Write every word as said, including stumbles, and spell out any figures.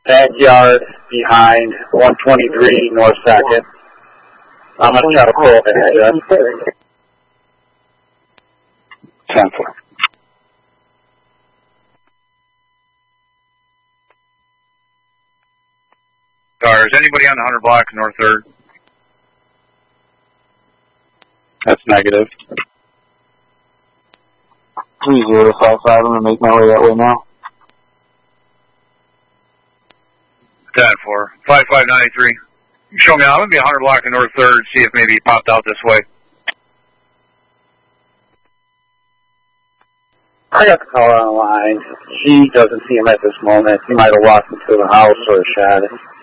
backyard behind one twenty-three North Second. I'm going to try to pull up an address. ten four. Sorry, is anybody on the one hundred block, North third? That's negative. three zero five five, I'm going to make my way that way now. ten four. five five nine three. You show me out. I'm going to be one hundred block in North third, see if maybe he popped out this way. I got the caller on the line. She doesn't see him at this moment. He might have walked into the house or a shadow.